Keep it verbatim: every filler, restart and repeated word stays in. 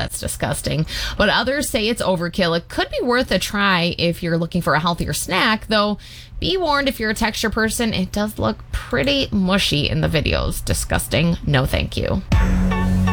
that's disgusting. But others say it's overkill. It could be worth a try if you're looking for a healthier snack, though be warned if you're a texture person, it does look pretty mushy in the videos. Disgusting. No thank you.